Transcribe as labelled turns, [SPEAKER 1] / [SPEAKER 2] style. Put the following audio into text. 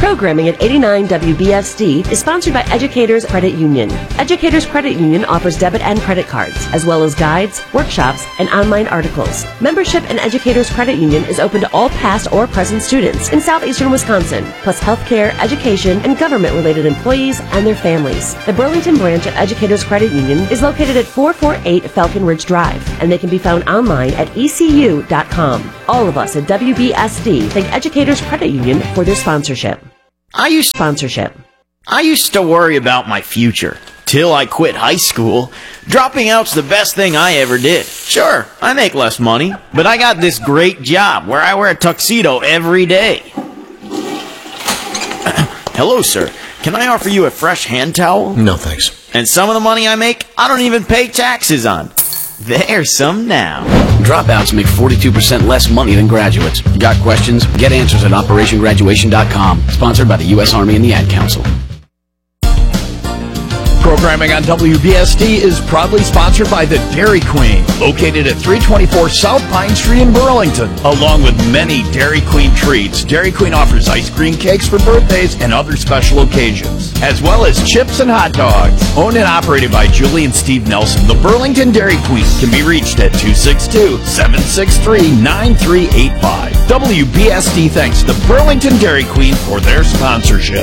[SPEAKER 1] Programming at 89 WBSD is sponsored by Educators Credit Union. Educators Credit Union offers debit and credit cards, as well as guides, workshops, and online articles. Membership in Educators Credit Union is open to all past or present students in southeastern Wisconsin, plus healthcare, education, and government-related employees and their families. The Burlington branch of Educators Credit Union is located at 448 Falcon Ridge Drive, and they can be found online at ecu.com. All of us at WBSD thank Educators Credit Union for their sponsorship.
[SPEAKER 2] I used to worry about my future, till I quit high school. Dropping out's the best thing I ever did. Sure, I make less money, but I got this great job where I wear a tuxedo every day. Hello, sir. Can I offer you a fresh hand towel?
[SPEAKER 3] No, thanks.
[SPEAKER 2] And some of the money I make, I don't even pay taxes on. There's some now.
[SPEAKER 4] Dropouts make 42% less money than graduates. Got questions? Get answers at OperationGraduation.com. Sponsored by the U.S. Army and the Ad Council.
[SPEAKER 5] Programming on WBSD is proudly sponsored by the Dairy Queen, located at 324 South Pine Street in Burlington. Along with many Dairy Queen treats, Dairy Queen offers ice cream cakes for birthdays and other special occasions, as well as chips and hot dogs. Owned and operated by Julie and Steve Nelson, the Burlington Dairy Queen can be reached at 262-763-9385. WBSD thanks the Burlington Dairy Queen for their sponsorship.